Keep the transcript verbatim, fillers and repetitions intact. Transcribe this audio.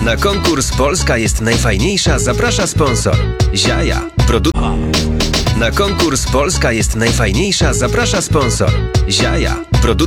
Na konkurs Polska jest najfajniejsza zaprasza sponsor Ziaja. Produ- Na konkurs Polska jest najfajniejsza zaprasza sponsor Ziaja. Produ-